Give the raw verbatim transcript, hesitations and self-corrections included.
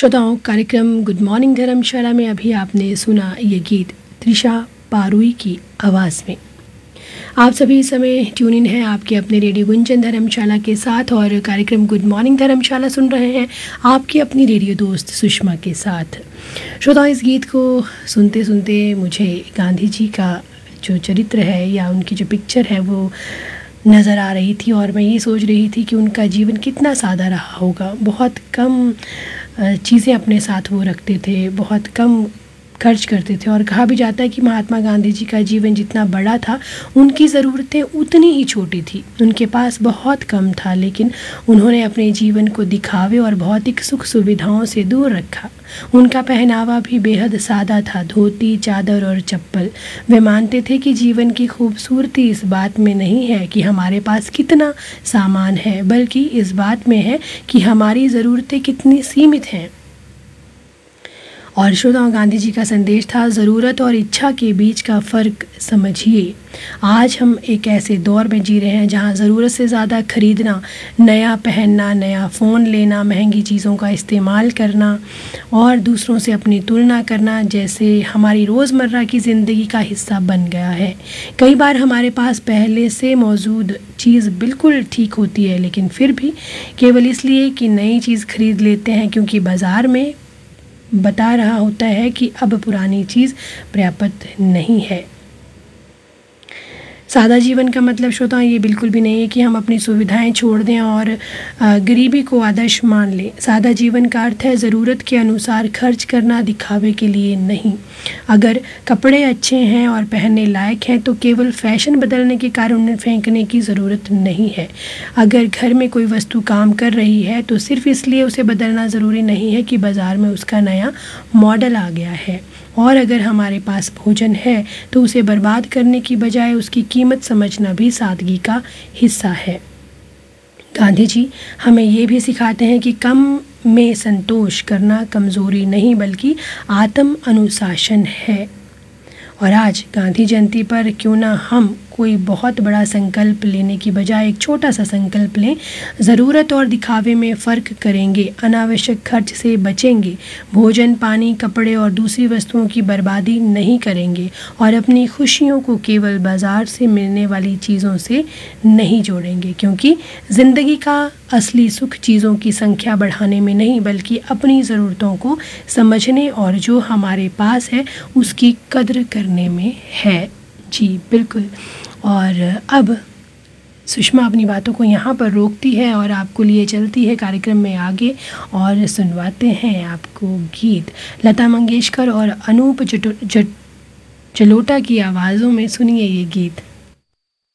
श्रोताओं, कार्यक्रम good morning धर्मशाला में अभी आपने सुना ये गीत त्रिशा पारुई की आवाज़ में। आप सभी इस समय ट्यून इन हैं आपके अपने रेडियो गुंजन धर्मशाला के साथ और कार्यक्रम गुड मॉर्निंग धर्मशाला सुन रहे हैं आपकी अपनी रेडियो दोस्त सुषमा के साथ। श्रोताओं, इस गीत को सुनते सुनते मुझे गांधी जी का जो चरित्र है या उनकी जो पिक्चर है वो नज़र आ रही थी और मैं ये सोच रही थी कि उनका जीवन कितना सादा रहा होगा। बहुत कम चीज़ें अपने साथ वो रखते थे, बहुत कम खर्च करते थे और कहा भी जाता है कि महात्मा गांधी जी का जीवन जितना बड़ा था उनकी ज़रूरतें उतनी ही छोटी थी। उनके पास बहुत कम था, लेकिन उन्होंने अपने जीवन को दिखावे और भौतिक सुख सुविधाओं से दूर रखा। उनका पहनावा भी बेहद सादा था, धोती, चादर और चप्पल। वे मानते थे कि जीवन की खूबसूरती इस बात में नहीं है कि हमारे पास कितना सामान है, बल्कि इस बात में है कि हमारी ज़रूरतें कितनी सीमित हैं। और श्रोताओं, गांधी जी का संदेश था, ज़रूरत और इच्छा के बीच का फ़र्क समझिए। आज हम एक ऐसे दौर में जी रहे हैं जहां ज़रूरत से ज़्यादा खरीदना, नया पहनना, नया फ़ोन लेना, महंगी चीज़ों का इस्तेमाल करना और दूसरों से अपनी तुलना करना जैसे हमारी रोज़मर्रा की ज़िंदगी का हिस्सा बन गया है। कई बार हमारे पास पहले से मौजूद चीज़ बिल्कुल ठीक होती है, लेकिन फिर भी केवल इसलिए कि नई चीज़ खरीद लेते हैं क्योंकि बाज़ार में बता रहा होता है कि अब पुरानी चीज़ पर्याप्त नहीं है। सादा जीवन का मतलब श्रोताओं ये बिल्कुल भी नहीं है कि हम अपनी सुविधाएं छोड़ दें और गरीबी को आदर्श मान लें। सादा जीवन का अर्थ है ज़रूरत के अनुसार खर्च करना, दिखावे के लिए नहीं। अगर कपड़े अच्छे हैं और पहनने लायक हैं तो केवल फैशन बदलने के कारण उन्हें फेंकने की ज़रूरत नहीं है। अगर घर में कोई वस्तु काम कर रही है तो सिर्फ इसलिए उसे बदलना ज़रूरी नहीं है कि बाज़ार में उसका नया मॉडल आ गया है। और अगर हमारे पास भोजन है तो उसे बर्बाद करने की बजाय उसकी कीमत समझना भी सादगी का हिस्सा है। गांधी जी हमें ये भी सिखाते हैं कि कम में संतोष करना कमज़ोरी नहीं बल्कि आत्म अनुशासन है। और आज गांधी जयंती पर क्यों ना हम कोई बहुत बड़ा संकल्प लेने की बजाय एक छोटा सा संकल्प लें। ज़रूरत और दिखावे में फ़र्क करेंगे, अनावश्यक खर्च से बचेंगे, भोजन, पानी, कपड़े और दूसरी वस्तुओं की बर्बादी नहीं करेंगे और अपनी खुशियों को केवल बाज़ार से मिलने वाली चीज़ों से नहीं जोड़ेंगे, क्योंकि ज़िंदगी का असली सुख चीज़ों की संख्या बढ़ाने में नहीं बल्कि अपनी ज़रूरतों को समझने और जो हमारे पास है उसकी कद्र करने में है। जी बिल्कुल। और अब सुषमा अपनी बातों को यहाँ पर रोकती है और आपको लिए चलती है कार्यक्रम में आगे और सुनवाते हैं आपको गीत लता मंगेशकर और अनूप जटो जट जलोटा की आवाज़ों में। सुनिए ये गीत।